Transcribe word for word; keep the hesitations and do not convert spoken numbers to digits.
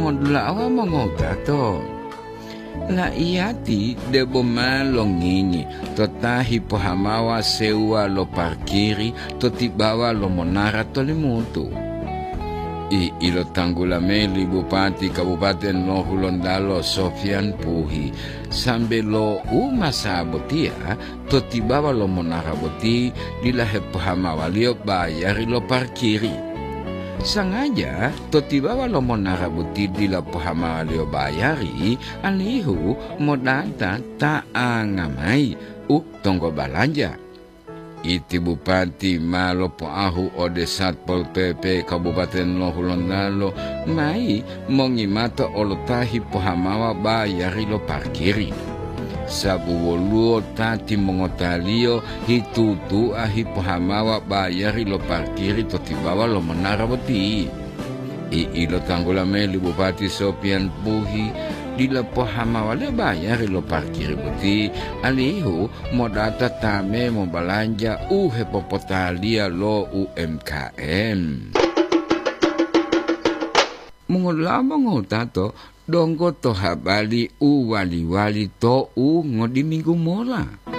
mongondula awa mongogato. La iati debo malongingi totahi pohamawa sewa lo parkiri totibawa lo monara tolimutu. I ilo Tanggulameli Bupati Kabupaten Lohulondalo Sofian Puhi sambil lo umasabotia totibawa lo monara boti dilahe pohamawa lio bayari lo parkiri. Sangaja totibawa lo monara boti dila pohamawa lio bayari alihu modata taangamai u tonggo balanja. Iti Bupati Malopo Ahu Ode Satpol P P Kabupaten Lohulondalo mai mongimata olotahi pohamawa bayari lo parkiri. Sabu woluo tati mongotalio hitutu ahi pohamawa bayari lo parkiri totibawa lo menara boti. I ilo Tanggulameli Bupati Sofian Puhi dila pohamawa le bayari lo parkiri boti alihu modata tame mo balanja uhe popotalia lo U M K M. Mungolama ngotato donggo to habali u wali-wali to u ngodi minggu mola.